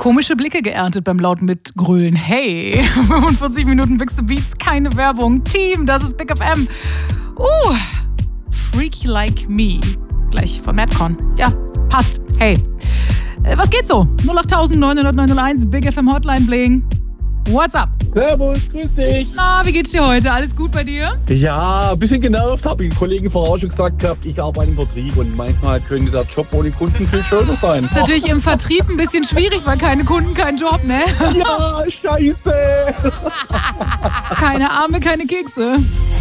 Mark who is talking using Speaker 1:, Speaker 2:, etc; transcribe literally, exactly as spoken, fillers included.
Speaker 1: Komische Blicke geerntet beim lauten Mitgrölen. Hey, fünfundvierzig Minuten Big to Beats, keine Werbung. Team, das ist Big F M. Uh, Freaky Like Me. Gleich von Madcon. Ja, passt. Hey, äh, was geht so? null acht neun null null neun null eins, Big F M Hotline Bling. What's up?
Speaker 2: Servus, grüß dich.
Speaker 1: Na, wie geht's dir heute? Alles gut bei dir?
Speaker 2: Ja, ein bisschen genervt, habe ich den Kollegen vorher schon gesagt gehabt, ich arbeite im Vertrieb und manchmal könnte der Job ohne Kunden viel schöner sein.
Speaker 1: Ist natürlich im Vertrieb ein bisschen schwierig, weil keine Kunden, kein Job, ne?
Speaker 2: Ja, scheiße.
Speaker 1: Keine Arme, keine Kekse.